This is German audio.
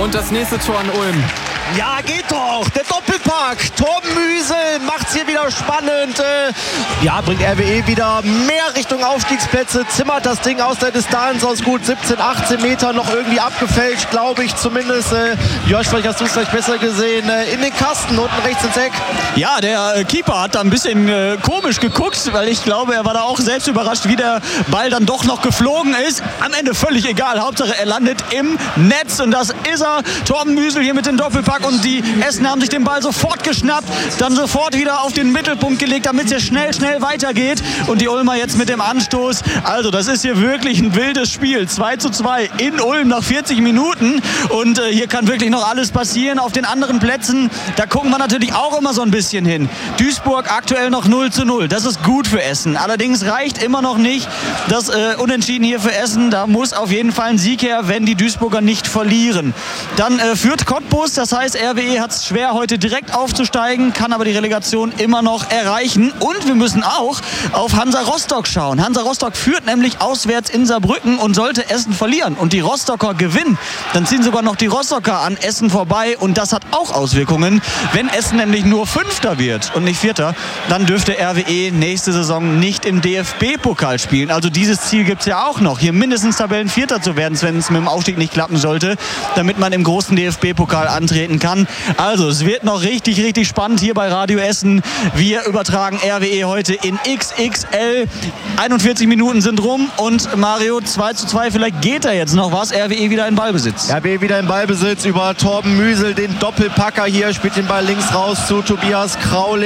Und das nächste Tor an Ulm. Ja, geht doch. Der Doppelpack. Torben Müsel macht's hier wieder spannend. Bringt RWE wieder mehr Richtung Aufstiegsplätze. Zimmert das Ding aus der Distanz aus gut 17, 18 Metern noch irgendwie abgefälscht, glaube ich zumindest. Josh, vielleicht hast du es gleich besser gesehen. In den Kasten, unten rechts ins Eck. Ja, der Keeper hat da ein bisschen komisch geguckt, weil ich glaube, er war da auch selbst überrascht, wie der Ball dann doch noch geflogen ist. Am Ende völlig egal. Hauptsache, er landet im Netz und das ist er. Torben Müsel hier mit dem Doppelpack. Und die Essen haben sich den Ball sofort geschnappt, dann sofort wieder auf den Mittelpunkt gelegt, damit es hier schnell weitergeht. Und die Ulmer jetzt mit dem Anstoß. Also das ist hier wirklich ein wildes Spiel. 2:2 in Ulm nach 40 Minuten. Und hier kann wirklich noch alles passieren. Auf den anderen Plätzen, da gucken wir natürlich auch immer so ein bisschen hin. Duisburg aktuell noch 0:0. Das ist gut für Essen. Allerdings reicht immer noch nicht das Unentschieden hier für Essen. Da muss auf jeden Fall ein Sieg her, wenn die Duisburger nicht verlieren. Dann führt Cottbus, das heißt, RWE hat es schwer, heute direkt aufzusteigen, kann aber die Relegation immer noch erreichen. Und wir müssen auch auf Hansa Rostock schauen. Hansa Rostock führt nämlich auswärts in Saarbrücken und sollte Essen verlieren und die Rostocker gewinnen, dann ziehen sogar noch die Rostocker an Essen vorbei und das hat auch Auswirkungen. Wenn Essen nämlich nur Fünfter wird und nicht Vierter, dann dürfte RWE nächste Saison nicht im DFB-Pokal spielen. Also dieses Ziel gibt es ja auch noch, hier mindestens Tabellenvierter zu werden, wenn es mit dem Aufstieg nicht klappen sollte, damit man im großen DFB-Pokal antreten kann. Also es wird noch richtig spannend hier bei Radio Essen. Wir übertragen RWE heute in XXL. 41 Minuten sind rum und Mario, 2:2, vielleicht geht da jetzt noch was. RWE wieder in Ballbesitz. RWE wieder in Ballbesitz über Torben Müsel, den Doppelpacker hier, spielt den Ball links raus zu Tobias Kraul.